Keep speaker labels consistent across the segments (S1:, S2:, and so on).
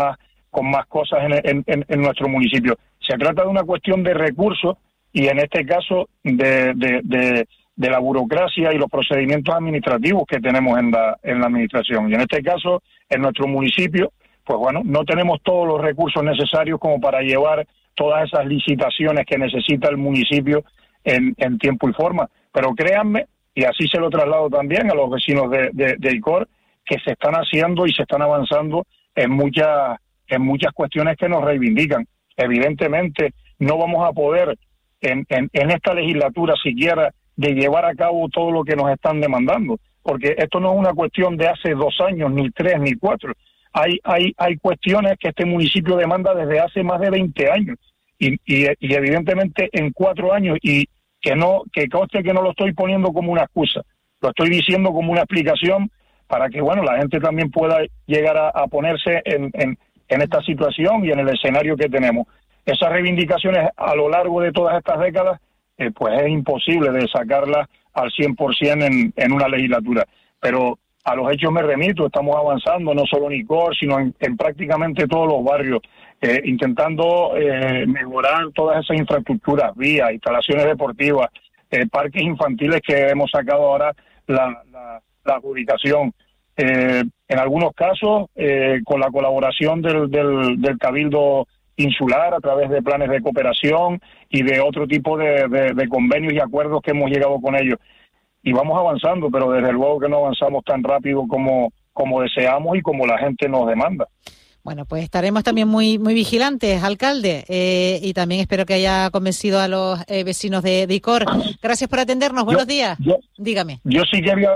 S1: con más cosas en nuestro municipio. Se trata de una cuestión de recursos y en este caso de la burocracia y los procedimientos administrativos que tenemos en la administración. Y en este caso, en nuestro municipio, pues bueno, no tenemos todos los recursos necesarios como para llevar todas esas licitaciones que necesita el municipio en tiempo y forma. Pero créanme, y así se lo traslado también a los vecinos de ICOR, que se están haciendo y se están avanzando en muchas cuestiones que nos reivindican. Evidentemente, no vamos a poder en esta legislatura siquiera de llevar a cabo todo lo que nos están demandando, porque esto no es una cuestión de hace 2 años, ni 3, ni 4. Hay cuestiones que este municipio demanda desde hace más de 20 años y evidentemente en 4 años, y que conste que no lo estoy poniendo como una excusa, lo estoy diciendo como una explicación para que bueno, la gente también pueda llegar a ponerse en esta situación y en el escenario que tenemos. Esas reivindicaciones a lo largo de todas estas décadas, pues es imposible de sacarlas al 100% en una legislatura. Pero a los hechos me remito, estamos avanzando no solo en ICOR, sino en prácticamente todos los barrios, intentando mejorar todas esas infraestructuras, vías, instalaciones deportivas, parques infantiles que hemos sacado ahora la adjudicación. En algunos casos, con la colaboración del Cabildo Insular a través de planes de cooperación y de otro tipo de convenios y acuerdos que hemos llegado con ellos. Y vamos avanzando, pero desde luego que no avanzamos tan rápido como deseamos y como la gente nos demanda.
S2: Bueno, pues estaremos también muy vigilantes, alcalde, y también espero que haya convencido a los vecinos de ICOR. Gracias por atendernos, buenos días. Dígame.
S1: Yo sí quería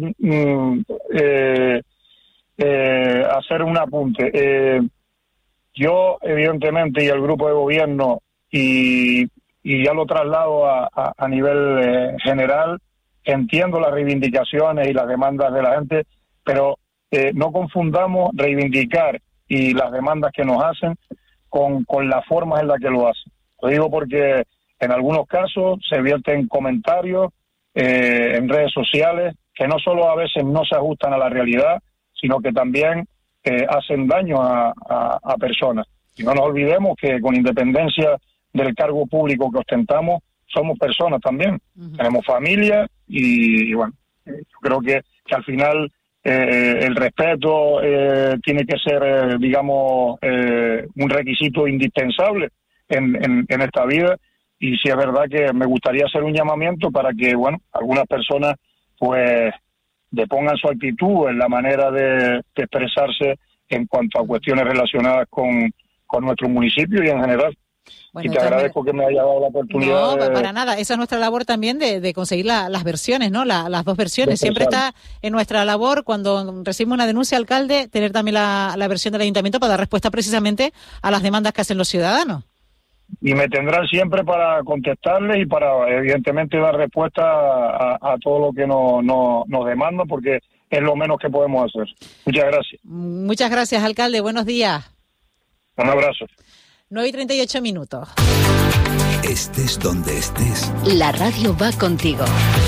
S1: hacer un apunte. Yo, evidentemente, y el grupo de gobierno, y ya lo traslado a nivel general, entiendo las reivindicaciones y las demandas de la gente, pero no confundamos reivindicar y las demandas que nos hacen con las formas en las que lo hacen. Lo digo porque en algunos casos se vierten comentarios en redes sociales que no solo a veces no se ajustan a la realidad, sino que también hacen daño a personas. Y no nos olvidemos que con independencia del cargo público que ostentamos, somos personas también. Uh-huh. Tenemos familia y bueno, yo creo que al final el respeto tiene que ser, digamos, un requisito indispensable en esta vida. Y sí es verdad que me gustaría hacer un llamamiento para que, bueno, algunas personas pues depongan su actitud en la manera de expresarse en cuanto a cuestiones relacionadas con nuestro municipio y en general. Bueno, y te agradezco que me haya dado la oportunidad.
S2: No, para nada. Esa es nuestra labor también de conseguir las versiones, ¿no? Las dos versiones. Siempre está en nuestra labor, cuando recibimos una denuncia, alcalde, tener también la versión del ayuntamiento para dar respuesta precisamente a las demandas que hacen los ciudadanos.
S1: Y me tendrán siempre para contestarles y para, evidentemente, dar respuesta a todo lo que nos demandan, porque es lo menos que podemos hacer. Muchas gracias.
S2: Muchas gracias, alcalde. Buenos días.
S1: Un abrazo.
S2: 9:38 minutos.
S3: Estés donde estés,
S4: la radio va contigo.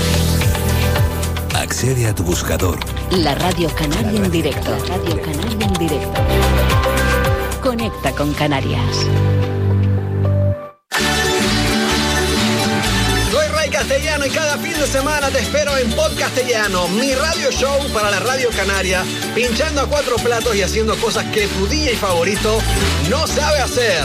S3: Accede a tu buscador.
S4: La Radio Canaria en directo. Radio Canaria en directo. Conecta con Canarias.
S5: Soy Ray Castellano y cada fin de semana te espero en Podcastellano, mi radio show para la Radio Canaria, pinchando a 4 platos y haciendo cosas que tu DJ favorito no sabe hacer.